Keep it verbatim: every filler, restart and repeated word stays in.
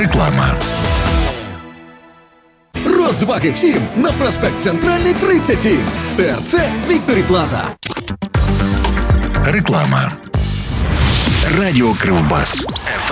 Реклама. Розваги всім на проспект Центральний тридцять сім. ТРЦ Вікторі Плаза. Реклама. Радіо Кривбас.